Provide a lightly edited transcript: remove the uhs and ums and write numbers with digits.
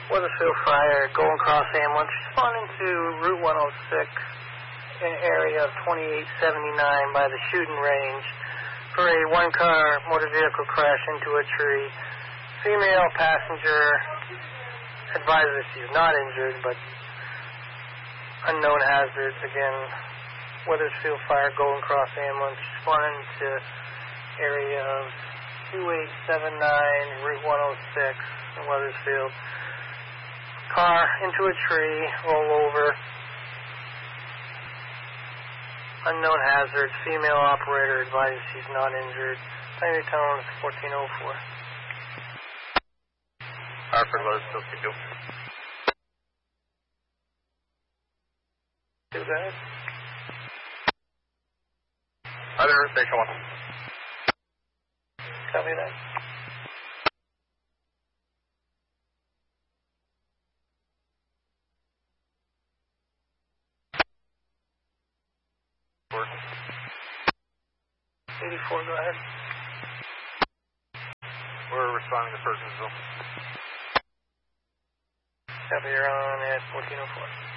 Weathersfield Fire, Golden Cross Ambulance, responding to Route 106 in area of 2879 by the shooting range for a one-car motor vehicle crash into a tree. Female passenger advises she's not injured, but unknown hazards. Again, Weathersfield Fire, Golden Cross Ambulance, responding to area of 2879, Route 106 in Weathersfield. Car into a tree, roll over. Unknown hazards. Female operator advises she's not injured. Time your tone is 1404. Hartford, Weathersfield, Q2. Go ahead. Other station 1. Copy that. Four. 84, go ahead. We're responding to Perkinsville. Copy, you're on at 1404.